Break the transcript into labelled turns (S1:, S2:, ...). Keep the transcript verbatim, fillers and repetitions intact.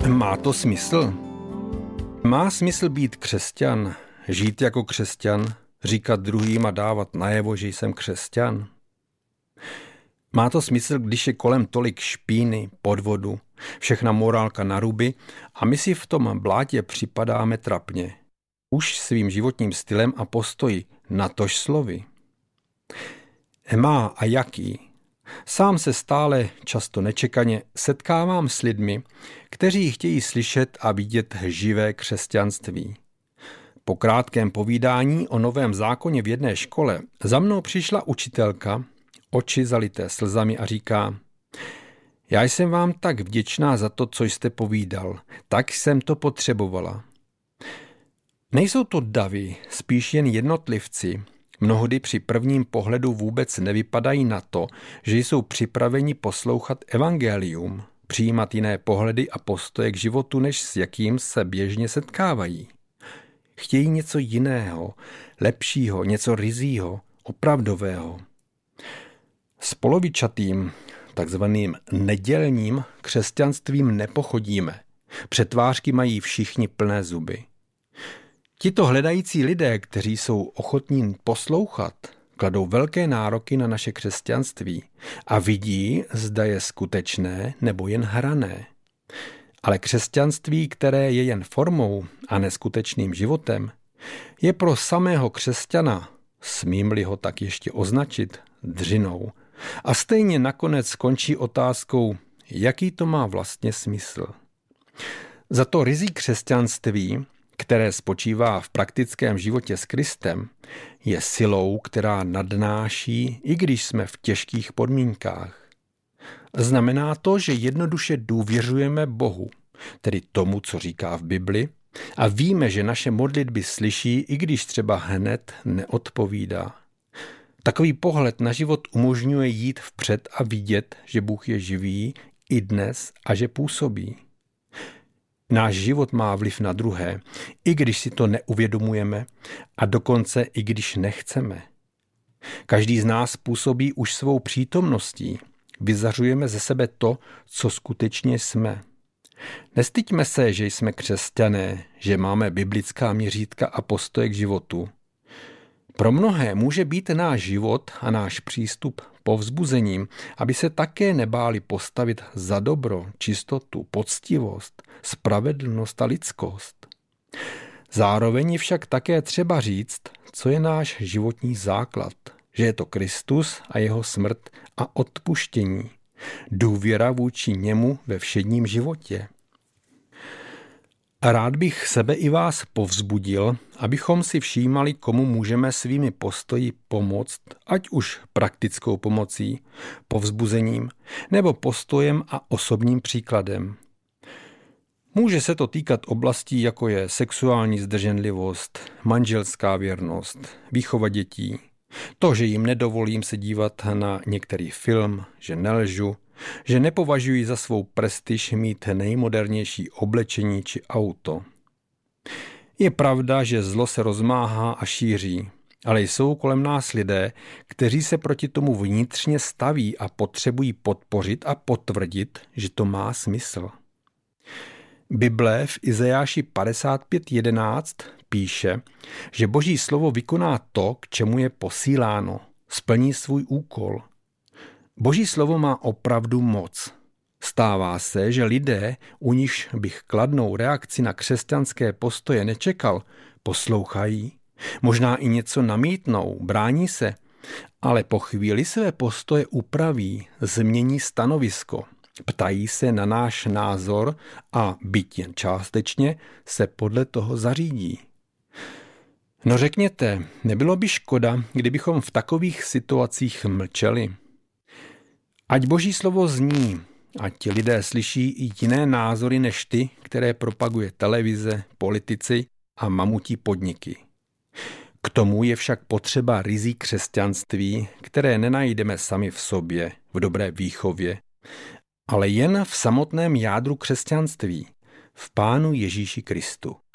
S1: Má to smysl? Má smysl být křesťan, žít jako křesťan, říkat druhým a dávat najevo, že jsem křesťan? Má to smysl, když je kolem tolik špíny, podvodu, všechna morálka na ruby a my si v tom blátě připadáme trapně. Už svým životním stylem a postoji, natož slovy. Má a jaký? Sám se stále, často nečekaně, setkávám s lidmi, kteří chtějí slyšet a vidět živé křesťanství. Po krátkém povídání o Novém zákoně v jedné škole za mnou přišla učitelka, oči zalité slzami a říká: já jsem vám tak vděčná za to, co jste povídal, tak jsem to potřebovala. Nejsou to davy, spíš jen jednotlivci. Mnohdy při prvním pohledu vůbec nevypadají na to, že jsou připraveni poslouchat evangelium, přijímat jiné pohledy a postoje k životu, než s jakým se běžně setkávají. Chtějí něco jiného, lepšího, něco ryzího, opravdového. S polovičatým, takzvaným nedělním křesťanstvím nepochodíme. Přetvářky mají všichni plné zuby. Tito hledající lidé, kteří jsou ochotní poslouchat, kladou velké nároky na naše křesťanství a vidí, zda je skutečné nebo jen hrané. Ale křesťanství, které je jen formou a neskutečným životem, je pro samého křesťana, smím-li ho tak ještě označit, dřinou. A stejně nakonec skončí otázkou, jaký to má vlastně smysl. Za to ryzí křesťanství, které spočívá v praktickém životě s Kristem, je silou, která nadnáší, i když jsme v těžkých podmínkách. Znamená to, že jednoduše důvěřujeme Bohu, tedy tomu, co říká v Bibli, a víme, že naše modlitby slyší, i když třeba hned neodpovídá. Takový pohled na život umožňuje jít vpřed a vidět, že Bůh je živý i dnes a že působí. Náš život má vliv na druhé, i když si to neuvědomujeme a dokonce i když nechceme. Každý z nás působí už svou přítomností. Vyzařujeme ze sebe to, co skutečně jsme. Nestyďme se, že jsme křesťané, že máme biblická měřítka a postoje k životu. Pro mnohé může být náš život a náš přístup povzbuzením, aby se také nebáli postavit za dobro, čistotu, poctivost, spravedlnost a lidskost. Zároveň je však také třeba říct, co je náš životní základ, že je to Kristus a jeho smrt a odpuštění, důvěra vůči němu ve všedním životě. A rád bych sebe i vás povzbudil, abychom si všímali, komu můžeme svými postoji pomoct, ať už praktickou pomocí, povzbuzením, nebo postojem a osobním příkladem. Může se to týkat oblastí, jako je sexuální zdrženlivost, manželská věrnost, výchova dětí, to, že jim nedovolím se dívat na některý film, že nelžu, že nepovažují za svou prestiž mít nejmodernější oblečení či auto. Je pravda, že zlo se rozmáhá a šíří, ale jsou kolem nás lidé, kteří se proti tomu vnitřně staví a potřebují podpořit a potvrdit, že to má smysl. Bible v Izajáši padesát pět jedenáct píše, že Boží slovo vykoná to, k čemu je posíláno, splní svůj úkol. Boží slovo má opravdu moc. Stává se, že lidé, u nichž bych kladnou reakci na křesťanské postoje nečekal, poslouchají, možná i něco namítnou, brání se, ale po chvíli své postoje upraví, změní stanovisko, ptají se na náš názor a byť jen částečně se podle toho zařídí. No řekněte, nebylo by škoda, kdybychom v takových situacích mlčeli? Ať Boží slovo zní, ať lidé slyší i jiné názory než ty, které propaguje televize, politici a mamutí podniky. K tomu je však potřeba ryzí křesťanství, které nenajdeme sami v sobě, v dobré výchově, ale jen v samotném jádru křesťanství, v Pánu Ježíši Kristu.